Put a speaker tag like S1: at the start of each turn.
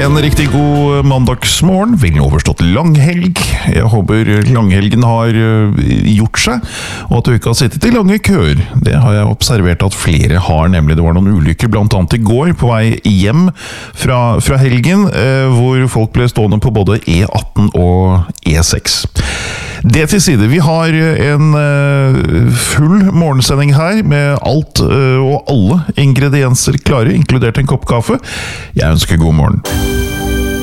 S1: En riktig god mandagsmorgen, vel overstått langhelg. Jeg håper langhelgen har gjort seg, og at du ikke har sittet i lange køer. Det har jeg observert at flere har, nemlig det var noen ulykker, blant annet i går, på vei hjem fra helgen, hvor folk ble stående på både E18 og E6. Det til side, vi har en full morgensending her, med alt og alle ingredienser klare, inkludert en kopp kaffe. Jeg ønsker god morgen.